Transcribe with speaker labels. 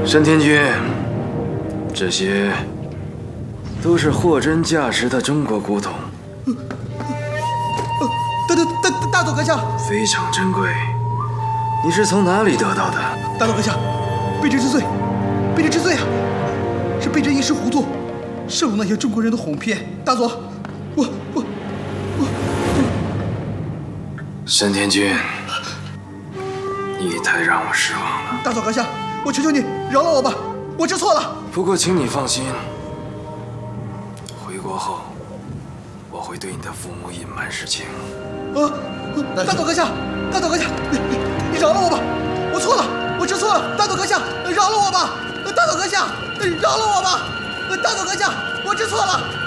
Speaker 1: 沈天君，这些都是货真价实的中国古董，
Speaker 2: 大佐阁下，
Speaker 1: 非常珍贵。你是从哪里得到的？
Speaker 2: 大佐阁下，卑职知罪，卑职知罪啊！是卑职一时糊涂，受了那些中国人的哄骗。大佐，我。
Speaker 1: 沈天君，你太让我失望了。
Speaker 2: 大佐阁下，我求求你饶了我吧，我知错了。
Speaker 1: 不过请你放心，回国后我会对你的父母隐瞒实情。
Speaker 2: 大佐阁下，你饶了我吧，我错了，我知错了。大佐阁下，饶了我吧，大佐阁下，饶了我吧，大佐阁下，我知错了。